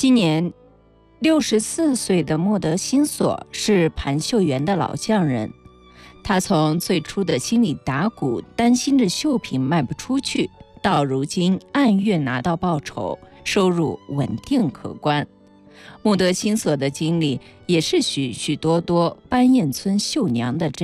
今年64岁的莫德辛索是盘绣园的老匠人，他从最初的心里打鼓，担心着绣品卖不出去，到如今按月拿到报酬，收入稳定可观。莫德辛索的经历也是许许多多班彦村绣娘的